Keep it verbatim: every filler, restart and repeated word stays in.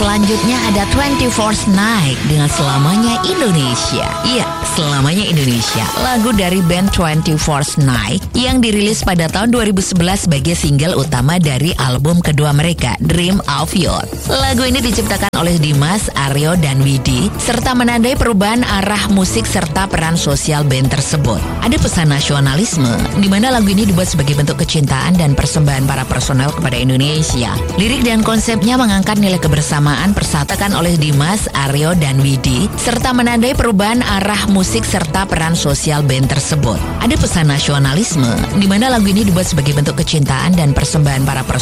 selanjutnya ada twenty-fourth Night dengan Selamanya Indonesia. Iya, Selamanya Indonesia, lagu dari band twenty-fourth Night yang dirilis pada tahun dua ribu sebelas sebagai single utama dari album kedua mereka, Dream of You. Lagu ini diciptakan oleh Dimas, Aryo, dan Widi, serta menandai perubahan arah musik serta peran sosial band tersebut. Ada pesan nasionalisme, di mana lagu ini dibuat sebagai bentuk kecintaan dan persembahan para personel kepada Indonesia. Lirik dan konsepnya mengangkat nilai kebersamaan persatukan oleh Dimas, Aryo, dan Widi, serta menandai perubahan arah musik serta peran sosial band tersebut. Ada pesan nasionalisme, di mana lagu ini dibuat sebagai bentuk kecintaan dan persembahan para personel